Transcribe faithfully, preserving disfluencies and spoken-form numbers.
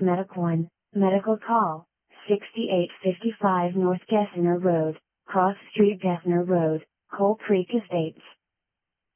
Medic one, medical call, sixty-eight fifty-five North Gessner Road, Cross Street Gessner Road, Coal Creek Estates.